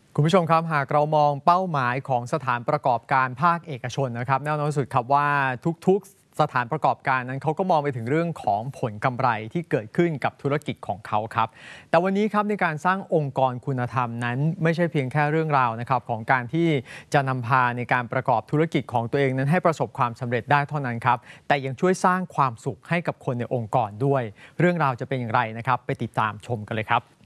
คุณผู้ชมครับหากเรามองเป้าหมายของสถานประกอบการภาคเอกชนนะครับแน่นอนที่สุดครับว่าทุกๆสถานประกอบการนั้นเขาก็มองไปถึงเรื่องของผลกำไรที่เกิดขึ้นกับธุรกิจของเขาครับแต่วันนี้ครับในการสร้างองค์กรคุณธรรมนั้นไม่ใช่เพียงแค่เรื่องราวนะครับของการที่จะนำพาในการประกอบธุรกิจของตัวเองนั้นให้ประสบความสำเร็จได้เท่านั้นครับแต่ยังช่วยสร้างความสุขให้กับคนในองค์กรด้วยเรื่องราวจะเป็นอย่างไรนะครับไปติดตามชมกันเลยครับ